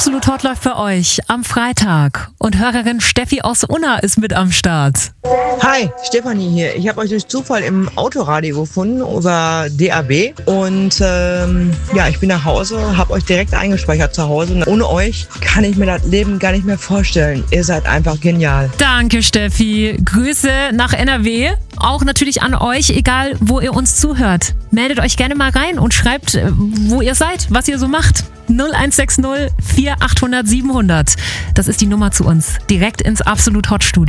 Absolut Hot läuft für euch am Freitag und Hörerin Steffi aus Unna ist mit am Start. Hi, Stefanie hier. Ich habe euch durch Zufall im Autoradio gefunden über DAB und ich bin nach Hause, habe euch direkt eingespeichert zu Hause. Und ohne euch kann ich mir das Leben gar nicht mehr vorstellen. Ihr seid einfach genial. Danke, Steffi. Grüße nach NRW. Auch natürlich an euch, egal wo ihr uns zuhört. Meldet euch gerne mal rein und schreibt, wo ihr seid, was ihr so macht. 0160 4800 700. Das ist die Nummer zu uns. Direkt ins Absolut Hot Studio.